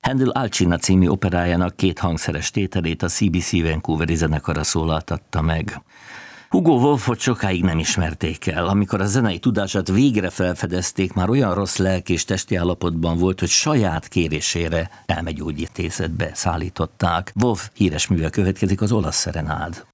Handel Alcina című operájának 2 hangszeres tételét a CBC Vancouveri zenekara szólaltatta meg. Hugo Wolfot sokáig nem ismerték el. Amikor a zenei tudását végre felfedezték, már olyan rossz lelki és testi állapotban volt, hogy saját kérésére elmegyógyintézetbe szállították. Wolf híres műve következik, az Olasz szerenád.